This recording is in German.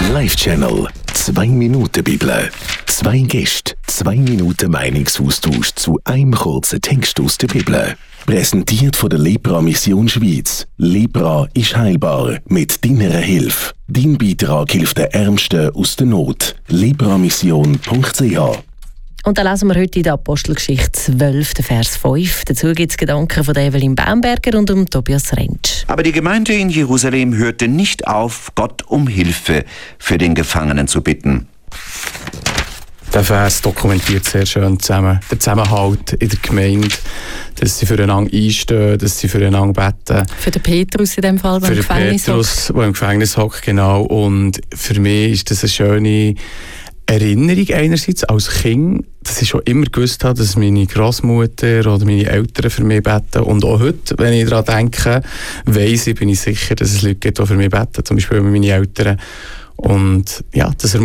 Live-Channel 2 Minuten Bibel. 2 Gäste, 2 Minuten Meinungsaustausch zu einem kurzen Text aus der Bibel. Präsentiert von der Lepra Mission Schweiz. Lepra ist heilbar mit deiner Hilfe. Dein Beitrag hilft den Ärmsten aus der Not. lepramission.ch. Und dann lesen wir heute in der Apostelgeschichte 12, Vers 5. Dazu gibt es Gedanken von Evelyn Bamberger und Tobias Rentsch. Aber die Gemeinde in Jerusalem hörte nicht auf, Gott um Hilfe für den Gefangenen zu bitten. Der Vers dokumentiert sehr schön zusammen den Zusammenhalt in der Gemeinde, dass sie füreinander einstehen, dass sie füreinander beten. Für den Petrus in dem Fall, der im Gefängnis hockt. Für den Petrus, der im Gefängnis hockt, genau. Und für mich ist das eine schöne Erinnerung einerseits als Kind, dass ich schon immer gewusst habe, dass meine Großmutter oder meine Eltern für mich beten. Und auch heute, wenn ich daran denke, bin ich sicher, dass es Leute gibt, die für mich beten. Zum Beispiel meine Eltern. Und ja, das